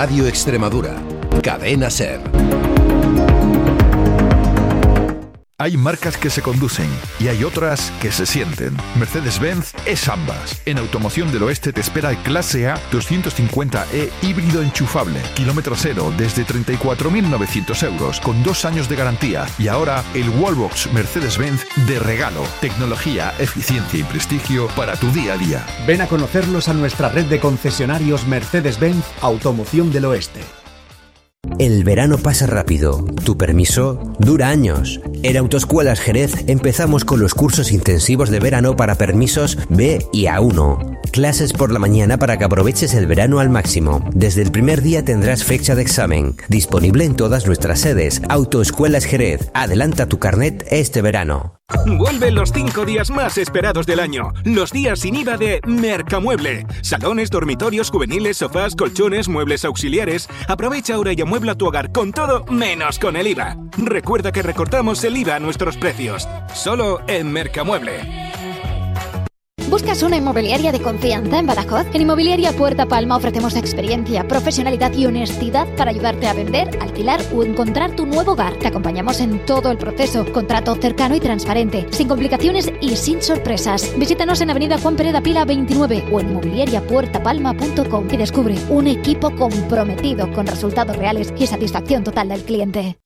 Radio Extremadura. Cadena SER. Hay marcas que se conducen y hay otras que se sienten. Mercedes-Benz es ambas. En Automoción del Oeste te espera el Clase A 250e híbrido enchufable, kilómetro cero, desde 34.900 euros, con 2 años de garantía. Y ahora el Wallbox Mercedes-Benz de regalo. Tecnología, eficiencia y prestigio para tu día a día. Ven a conocerlos a nuestra red de concesionarios Mercedes-Benz Automoción del Oeste. El verano pasa rápido, tu permiso dura años. En Autoescuelas Jerez empezamos con los cursos intensivos de verano para permisos B y A1. Clases por la mañana para que aproveches el verano al máximo. Desde el primer día tendrás fecha de examen. Disponible en todas nuestras sedes. Autoescuelas Jerez. Adelanta tu carnet este verano. Vuelven los 5 días más esperados del año. Los días sin IVA de Mercamueble. Salones, dormitorios, juveniles, sofás, colchones, muebles auxiliares. Aprovecha ahora y amuebla tu hogar con todo menos con el IVA. Recuerda que recortamos el IVA a nuestros precios. Solo en Mercamueble. ¿Buscas una inmobiliaria de confianza en Badajoz? En Inmobiliaria Puerta Palma ofrecemos experiencia, profesionalidad y honestidad para ayudarte a vender, alquilar o encontrar tu nuevo hogar. Te acompañamos en todo el proceso. Contrato cercano y transparente, sin complicaciones y sin sorpresas. Visítanos en Avenida Juan Pereda Pila 29 o en inmobiliariapuertapalma.com y descubre un equipo comprometido con resultados reales y satisfacción total del cliente.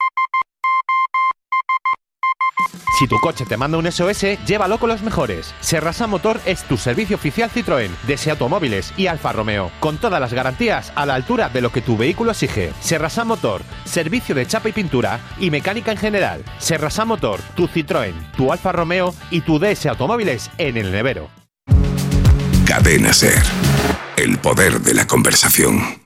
Si tu coche te manda un SOS, llévalo con los mejores. Serrasa Motor es tu servicio oficial Citroën, de Automóviles y Alfa Romeo, con todas las garantías a la altura de lo que tu vehículo exige. Serrasa Motor, servicio de chapa y pintura y mecánica en general. Serrasa Motor, tu Citroën, tu Alfa Romeo y tu DS Automóviles en el nevero. Cadena SER, el poder de la conversación.